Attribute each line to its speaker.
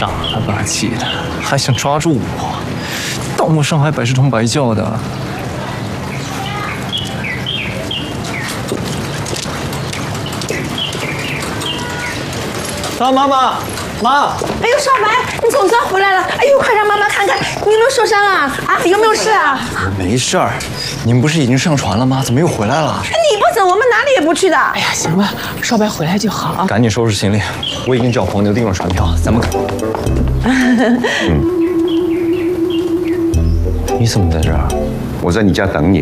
Speaker 1: 傻了吧唧的，还想抓住我？到我上海百事通白叫的。妈！
Speaker 2: 哎呦，少白，你总算回来了！哎呦，快让妈妈看看，你有没有受伤啊？啊，有没有事啊？
Speaker 1: 没事儿，你们不是已经上船了吗？怎么又回来了？
Speaker 2: 你不走，我们哪里也不去的。
Speaker 3: 哎呀，行了，少白回来就好啊。
Speaker 1: 赶紧收拾行李，我已经叫黄牛订了船票，咱们赶。你怎么在这儿？
Speaker 4: 我在你家等你。